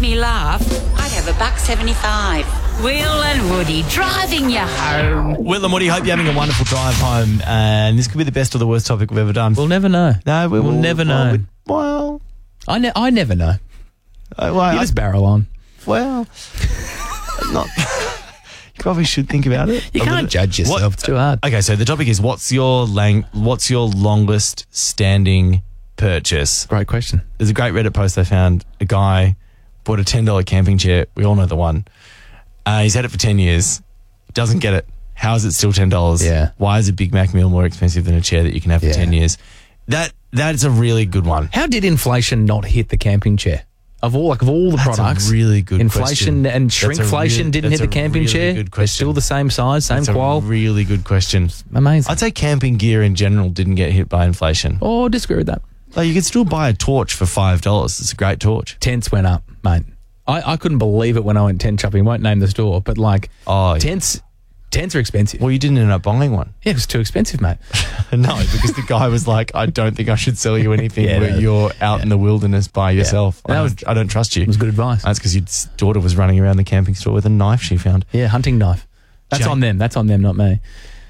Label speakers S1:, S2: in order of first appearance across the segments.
S1: me laugh, I'd have $1.75. Will and Woody driving you home.
S2: Will and Woody, hope you're having a wonderful drive home. And this could be the best or the worst topic we've ever done.
S3: We'll never know.
S2: No,
S3: we'll never know.
S2: Well,
S3: I never know. You just barrel on.
S2: Well, not. You probably should think about it.
S3: You can't judge yourself. It's too hard.
S2: Okay, so the topic is what's your longest standing purchase?
S3: Great question.
S2: There's a great Reddit post I found. A guy bought a $10 camping chair. We all know the one. He's had it for 10 years. Doesn't get it. How is it still $10?
S3: Yeah.
S2: Why is a Big Mac meal more expensive than a chair that you can have for 10 years? That's a really good one.
S3: How did inflation not hit the camping chair? Of all the products,
S2: that's a really good
S3: inflation
S2: question.
S3: And shrinkflation didn't hit the camping chair.
S2: Good
S3: They're still the same size, same qual.
S2: That's a really good question.
S3: Amazing.
S2: I'd say camping gear in general didn't get hit by inflation.
S3: Oh, disagree with that.
S2: Like you could still buy a torch for $5. It's a great torch.
S3: Tents went up, mate. I couldn't believe it when I went tent shopping. Won't name the store, but tents are expensive.
S2: Well, you didn't end up buying one.
S3: Yeah, it was too expensive, mate.
S2: No, because the guy was like, I don't think I should sell you anything where you're out in the wilderness by yourself.
S3: Yeah.
S2: I don't trust you.
S3: It was good advice.
S2: That's because your daughter was running around the camping store with a knife she found.
S3: Yeah, hunting knife. That's on them. That's on them, not me.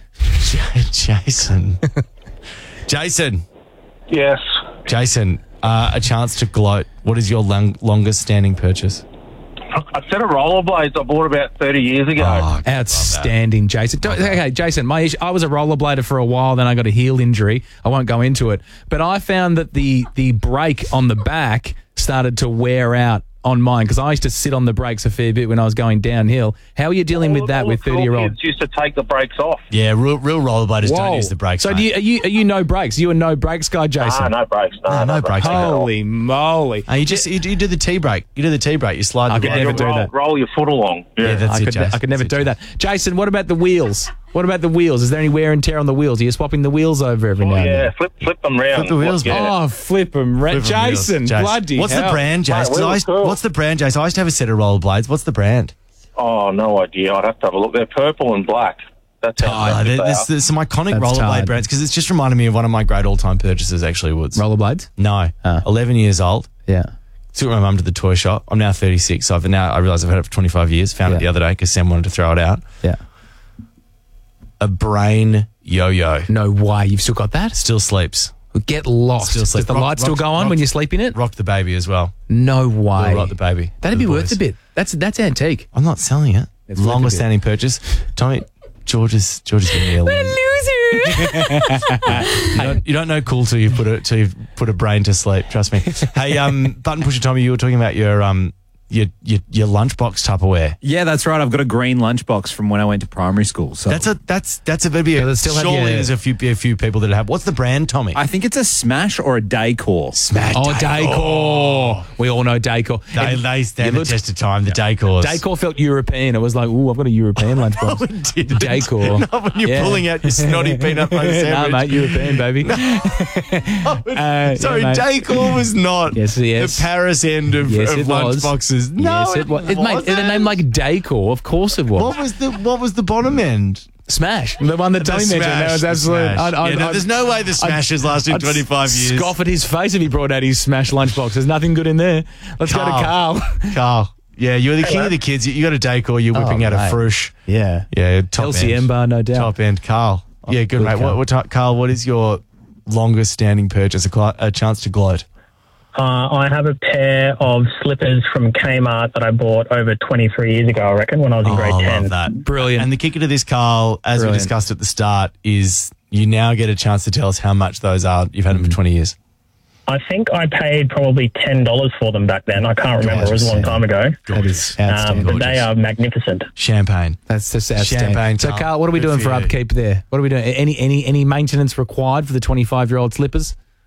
S2: Jason. Jason.
S4: Yes.
S2: Jason, a chance to gloat. What is your longest standing purchase?
S4: A set of rollerblades I bought about 30 years ago.
S2: Oh,
S3: outstanding, Jason. Okay, Jason, I was a rollerblader for a while, then I got a heel injury. I won't go into it. But I found that the brake on the back started to wear out on mine because I used to sit on the brakes a fair bit when I was going downhill. How are you dealing with that with 30-year-olds?
S4: Kids used to take the brakes off.
S2: Yeah, real rollerbladers don't use the brakes.
S3: So are you no brakes? You a no brakes guy, Jason?
S4: No brakes.
S2: No brakes.
S3: Holy moly!
S2: You do the T brake. You do the T brake. You slide.
S3: I could never do that.
S4: Roll your foot along.
S2: Yeah, that's it, Jason.
S3: I could never do that. Jason, what about the wheels? What about the wheels? Is there any wear and tear on the wheels? Are you swapping the wheels over every now and then?
S4: Yeah, flip them round.
S2: Flip the wheels,
S3: Oh, flip them round. Jason, bloody
S2: What's the brand, Jason? What's the brand, Jason? I used to have a set of rollerblades. What's the brand?
S4: Oh, no idea. I'd have to have a look. They're purple and black. That's how
S2: there's some iconic rollerblade brands because it's just reminded me of one of my great all-time purchases, actually, Woods.
S3: Rollerblades?
S2: No. 11 years old.
S3: Yeah.
S2: Took my mum to the toy shop. I'm now 36, so I realise I've had it for 25 years. Found it the other day because Sam wanted to throw it out.
S3: Yeah.
S2: A brain yo-yo.
S3: No way. You've still got that?
S2: Still sleeps.
S3: Get lost. Does the light still go on when you sleep in it?
S2: Rocked the baby as well.
S3: No way.
S2: Rocked the baby.
S3: That'd be worth a bit. That's antique.
S2: I'm not selling it. It's longest standing purchase. Tommy, George is giving me a loser. You don't know cool till you've put a brain to sleep. Trust me. Hey, Button Pusher Tommy, you were talking about your lunchbox Tupperware.
S5: Yeah, that's right. I've got a green lunchbox from when I went to primary school. So
S2: that's a maybe. Surely there's a few people that have. What's the brand, Tommy?
S5: I think it's a Smash or a Decor.
S2: Smash.
S3: Oh, Decor. We all know Decor.
S2: They stand the test of time. The Decors.
S3: Decor felt European. It was like, ooh, I've got a European lunchbox.
S2: No, it didn't.
S3: Decor.
S2: Not when you're pulling out your snotty peanut butter sandwich.
S3: No, mate, European, baby.
S2: Sorry, Decor was not the Paris end of lunchboxes. No,
S3: yes, it was. Mate, the name like Decor, of course it was.
S2: What was the bottom end?
S3: Smash, the one that Tommy mentioned. That was absolute.
S2: There's no way the Smash has lasted 25 years.
S3: Scoff at his face if he brought out his Smash lunchbox. There's nothing good in there. Let's go to Carl.
S2: Carl. Yeah, you're the king of the kids. You got a Decor. You're whipping out a Frush.
S3: Yeah.
S2: Yeah. Top
S3: LCM
S2: end.
S3: bar, no doubt.
S2: Top end. Carl. Yeah, good mate. Carl, what is your longest standing purchase? A chance to gloat.
S6: I have a pair of slippers from Kmart that I bought over 23 years ago, I reckon, when I was in grade 10.
S2: I love that.
S3: Brilliant.
S2: And the kicker to this, Carl, as we discussed at the start, is you now get a chance to tell us how much those are. You've had them for 20 years.
S6: I think I paid probably $10 for them back then. I can't remember. It was a long time ago.
S3: That is outstanding.
S6: But they are magnificent.
S2: Champagne.
S3: That's just outstanding.
S2: Champagne,
S3: Carl, what are we doing for upkeep there? What are we doing? Any maintenance required for the 25-year-old slippers?